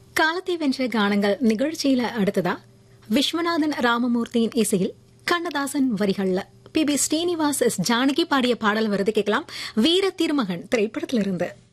காலத்தை வென்ற கானங்கள் நிகழ்ச்சியில அடுத்ததா விஸ்வநாதன் ராமமூர்த்தியின் இசையில் கண்ணதாசன் வரிகள்ல பி ஸ்ரீனிவாஸ் எஸ் ஜானகி பாடிய பாடல் வருது கேட்கலாம். வீர திருமகன் திரைப்படத்திலிருந்து.